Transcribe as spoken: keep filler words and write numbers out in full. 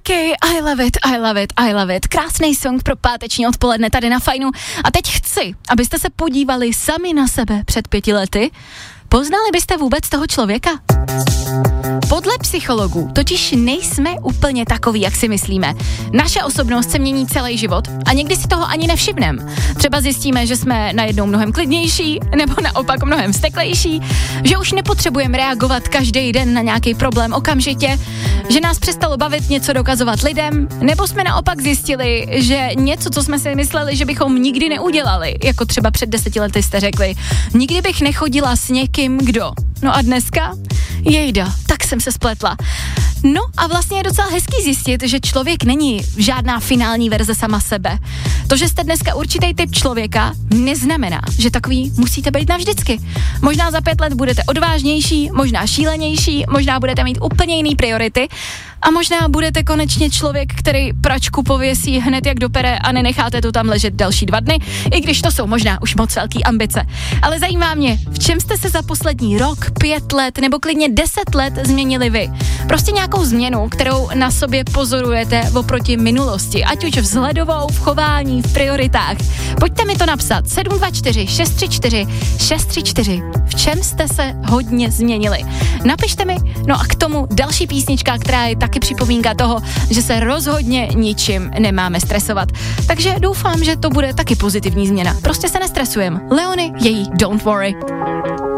taky, I love it, I love it, I love it. Krásný song pro páteční odpoledne tady na Fajnu. A teď chci, abyste se podívali sami na sebe před pěti lety. Poznali byste vůbec toho člověka? Podle psychologů totiž nejsme úplně takový, jak si myslíme. Naše osobnost se mění celý život a někdy si toho ani nevšimneme. Třeba zjistíme, že jsme najednou mnohem klidnější, nebo naopak mnohem vzteklejší, že už nepotřebujeme reagovat každý den na nějaký problém okamžitě, že nás přestalo bavit něco dokazovat lidem, nebo jsme naopak zjistili, že něco, co jsme si mysleli, že bychom nikdy neudělali, jako třeba před deseti lety jste řekli, nikdy bych nechodila s někým, kdo. No a dneska? Jejda, tak jsem se spletla. No a vlastně je docela hezký zjistit, že člověk není žádná finální verze sama sebe. To, že jste dneska určitý typ člověka, neznamená, že takový musíte být navždycky. Možná za pět let budete odvážnější, možná šílenější, možná budete mít úplně jiný priority a možná budete konečně člověk, který pračku pověsí hned jak do pere a nenecháte to tam ležet další dva dny, i když to jsou možná už moc velký ambice. Ale zajímá mě, v čem jste se za poslední rok, pět let nebo klidně deset let změnili vy? Prostě nějakou změnu, kterou na sobě pozorujete oproti minulosti, ať už vzhledovou, v chování, v prioritách. Pojďte mi to napsat sedm dva čtyři šest tři čtyři šest tři čtyři. V čem jste se hodně změnili? Napište mi, no a k tomu další písnička, která je taky připomínka toho, že se rozhodně ničím nemáme stresovat. Takže doufám, že to bude taky pozitivní změna. Prostě se nestresujeme. Leony, její Don't Worry.